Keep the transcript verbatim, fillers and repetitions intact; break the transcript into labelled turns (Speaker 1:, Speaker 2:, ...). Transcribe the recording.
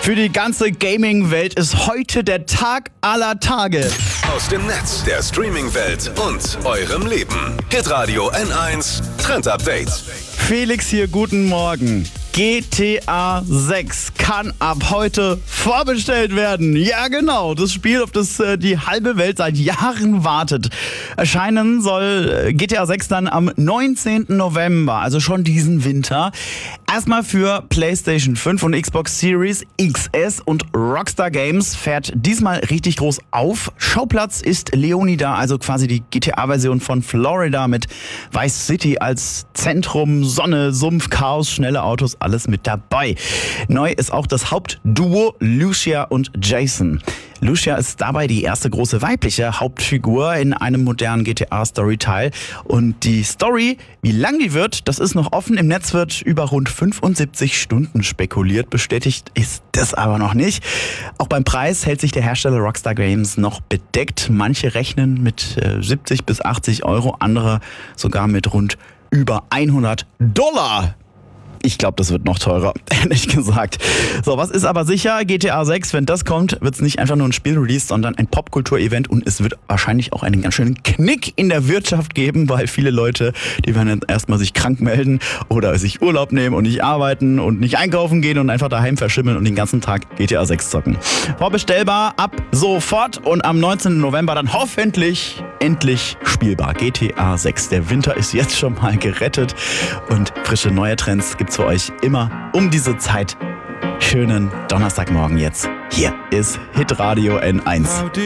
Speaker 1: Für die ganze Gaming-Welt ist heute der Tag aller Tage.
Speaker 2: Aus dem Netz, der Streaming-Welt und eurem Leben. Hitradio N eins Trend Update.
Speaker 1: Felix hier, guten Morgen. G T A sechs kann ab heute vorbestellt werden. Ja genau, das Spiel, auf das äh, die halbe Welt seit Jahren wartet. Erscheinen soll äh, G T A sechs dann am neunzehnten November, also schon diesen Winter. Erstmal für PlayStation fünf und Xbox Series X S und Rockstar Games fährt diesmal richtig groß auf. Schauplatz ist Leonida, also quasi die G T A-Version von Florida mit Vice City als Zentrum, Sonne, Sumpf, Chaos, schnelle Autos, alles mit dabei. Neu ist auch das Hauptduo Lucia und Jason. Lucia ist dabei die erste große weibliche Hauptfigur in einem modernen G T A-Storyteil. Und die Story, wie lang die wird, das ist noch offen. Im Netz wird über rund fünfundsiebzig Stunden spekuliert. Bestätigt ist das aber noch nicht. Auch beim Preis hält sich der Hersteller Rockstar Games noch bedeckt. Manche rechnen mit äh, siebzig bis achtzig Euro, andere sogar mit rund über hundert Dollar. Ich glaube, das wird noch teurer, ehrlich gesagt. So, was ist aber sicher? G T A sechs, wenn das kommt, wird es nicht einfach nur ein Spiel-Release, sondern ein Popkultur-Event und es wird wahrscheinlich auch einen ganz schönen Knick in der Wirtschaft geben, weil viele Leute, die werden jetzt erstmal sich krank melden oder sich Urlaub nehmen und nicht arbeiten und nicht einkaufen gehen und einfach daheim verschimmeln und den ganzen Tag G T A sechs zocken. Vorbestellbar ab sofort und am neunzehnten November dann hoffentlich endlich spielbar. G T A sechs, der Winter ist jetzt schon mal gerettet und frische neue Trends gibt's für euch immer um diese Zeit. Schönen Donnerstagmorgen jetzt. Hier ist Hitradio N eins.